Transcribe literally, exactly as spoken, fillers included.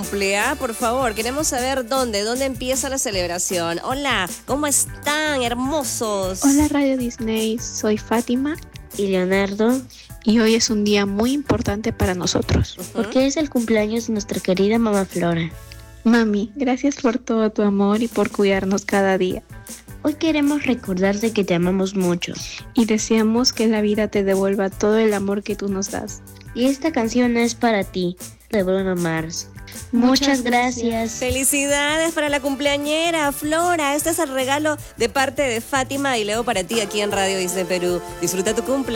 cumple, ¿ah? Por favor, queremos saber dónde, dónde empieza la celebración. Hola, ¿cómo están, hermosos? Hola Radio Disney, soy Fátima y Leonardo, y hoy es un día muy importante para nosotros. Uh-huh. Porque es el cumpleaños de nuestra querida mamá Flora. Mami, gracias por todo tu amor y por cuidarnos cada día. Hoy queremos recordarte que te amamos mucho. Y deseamos que la vida te devuelva todo el amor que tú nos das. Y esta canción es para ti, de Bruno Mars. Muchas, Muchas gracias. gracias. Felicidades para la cumpleañera, Flora. Este es el regalo de parte de Fátima y Leo para ti aquí en Radio Disney Perú. Disfruta tu cumple.